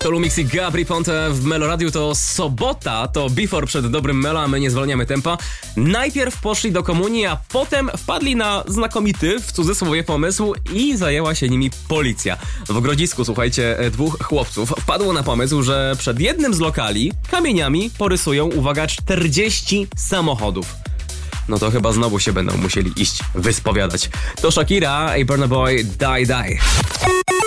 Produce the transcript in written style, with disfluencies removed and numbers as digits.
To Lumix i Gabry Ponte w Melo Radiu. To sobota, to before przed dobrym Melo, a my nie zwalniamy tempa. Najpierw poszli do komunii, a potem wpadli na znakomity, w cudzysłowie, pomysł i zajęła się nimi policja. W Grodzisku, słuchajcie, dwóch chłopców wpadło na pomysł, że przed jednym z lokali kamieniami porysują, uwaga, 40 samochodów. No to chyba znowu się będą musieli iść wyspowiadać. To Shakira i Burna Boy Die Die.